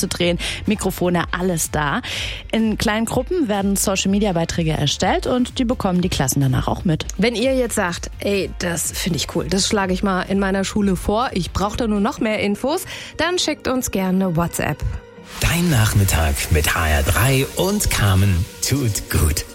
abzudrehen, Mikrofone, alles da. In kleinen Gruppen werden Social-Media-Beiträge erstellt und die bekommen die Klassen danach auch mit. Wenn ihr jetzt sagt, ey, das finde ich cool, das schlage ich mal in meiner Schule vor, ich brauche da nur noch mehr Infos, dann schickt uns gerne eine WhatsApp. Dein Nachmittag mit HR3 und Carmen tut gut.